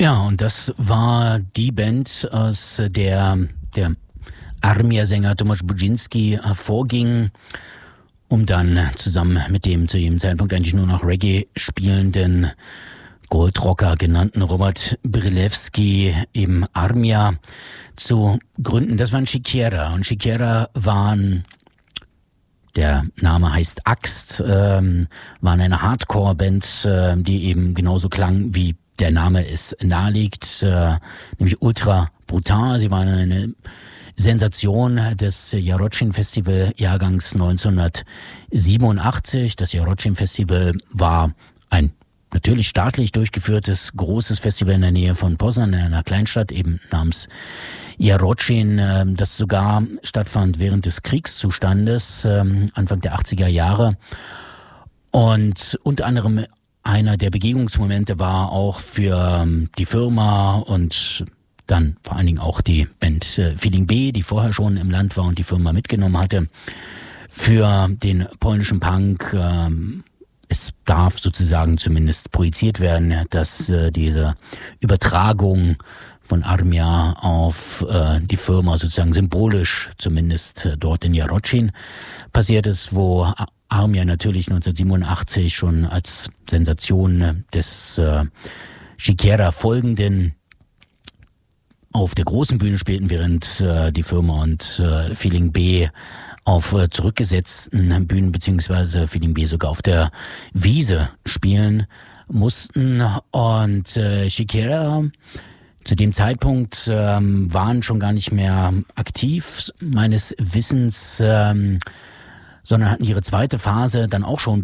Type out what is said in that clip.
Ja, und das war die Band, aus der der Armia-Sänger Tomasz Budzinski hervorging, um dann zusammen mit dem zu jedem Zeitpunkt eigentlich nur noch Reggae spielenden Goldrocker genannten Robert Brilewski eben Armia zu gründen. Das waren Sikiera, und Sikiera waren, der Name heißt Axt, waren eine Hardcore-Band, die eben genauso klang, wie der Name es nahelegt, nämlich ultra brutal. Sie waren eine Sensation des Jarocin-Festival-Jahrgangs 1987. Das Jarocin-Festival war ein natürlich staatlich durchgeführtes großes Festival in der Nähe von Poznan, in einer Kleinstadt eben namens Jarocin, das sogar stattfand während des Kriegszustandes, Anfang der 80er Jahre. Und unter anderem einer der Begegnungsmomente war auch für die Firma und dann vor allen Dingen auch die Band Feeling B, die vorher schon im Land war und die Firma mitgenommen hatte, für den polnischen Punk. Es darf sozusagen zumindest projiziert werden, dass diese Übertragung von Armia auf die Firma sozusagen symbolisch zumindest dort in Jarocin passiert ist, wo Armia natürlich 1987 schon als Sensation des Sikiera folgenden auf der großen Bühne spielten, während die Firma und Feeling B auf zurückgesetzten Bühnen beziehungsweise Feeling B sogar auf der Wiese spielen mussten. Und Sikiera zu dem Zeitpunkt waren schon gar nicht mehr aktiv, meines Wissens, sondern hatten ihre zweite Phase dann auch schon